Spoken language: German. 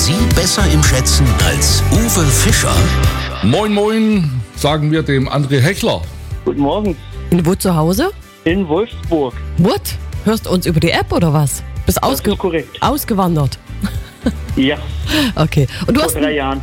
Sie besser im Schätzen als Uwe Fischer? Moin, moin, sagen wir dem André Hechler. Guten Morgen. Und wo zu Hause? In Wolfsburg. What? Hörst du uns über die App oder was? Bist Das ist korrekt. ausgewandert? Ja, Okay. Und du vor hast 3 Jahren.